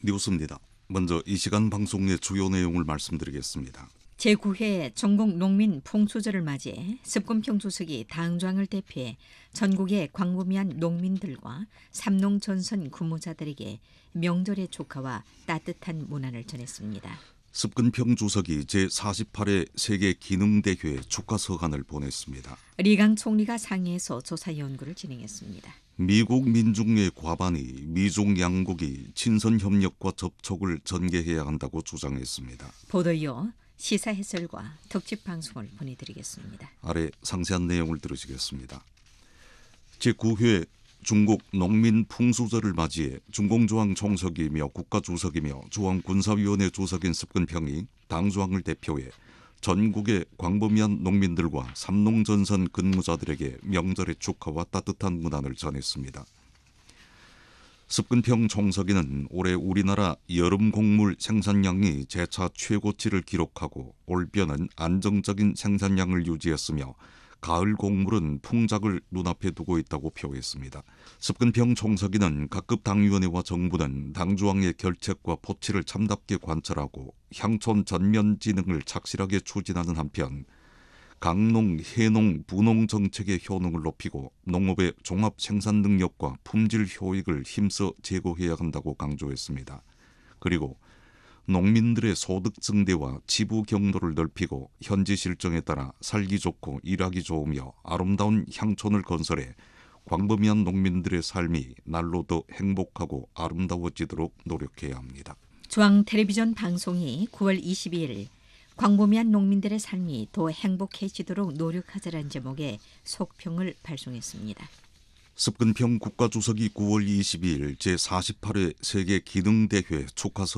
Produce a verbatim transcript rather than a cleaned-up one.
뉴스입니다. 먼저 이 시간 방송의 주요 내용을 말씀드리겠습니다. 제구 회 전국 농민 풍수절을 맞이해 습근평 주석이 당조항을 대표해 전국의 광범위한 농민들과 삼농전선 근무자들에게 명절의 축하와 따뜻한 문안을 전했습니다. 습근평 주석이 제사십팔 회 세계 기능대회에 축하 서한을 보냈습니다. 리강 총리가 상해에서 조사 연구를 진행했습니다. 미국 민중의 과반이 미중 양국이 친선 협력과 접촉을 전개해야 한다고 주장했습니다. 보도 이어 시사 해설과 특집 방송을 보내드리겠습니다. 아래 상세한 내용을 들으시겠습니다. 제구 회 중국 농민 풍수절을 맞이해 중공조항 총석이며 국가주석이며 중앙군사위원회 주석인 습근평이 당조항을 대표해 전국의 광범위한 농민들과 삼농전선 근무자들에게 명절의 축하와 따뜻한 문안을 전했습니다. 습근평 총석이는 올해 우리나라 여름 곡물 생산량이 재차 최고치를 기록하고 올겨는 안정적인 생산량을 유지했으며 가을 곡물은 풍작을 눈앞에 두고 있다고 표했습니다. 습근평 총석이는 각급 당위원회와 정부는 당조항의 결책과 포치를 참답게 관철하고 향촌 전면 진흥을 착실하게 추진하는 한편 강농, 해농, 부농 정책의 효능을 높이고 농업의 종합 생산 능력과 품질 효익을 힘써 제고해야 한다고 강조했습니다. 그리고 농민들의 소득 증대와 지부 경로를 넓히고 현지 실정에 따라 살기 좋고 일하기 좋으며 아름다운 향촌을 건설해 광범위한 농민들의 삶이 날로 더 행복하고 아름다워지도록 노력해야 합니다. 중앙텔레비전 방송이 구월 이십이일 광범위한 농민들의 삶이 더 행복해지도록 노력하자라는 제목의 속평을 발송했습니다. 습근평 국가주석이 구월 이십이일 제사십팔 회 세계 기능대회 축하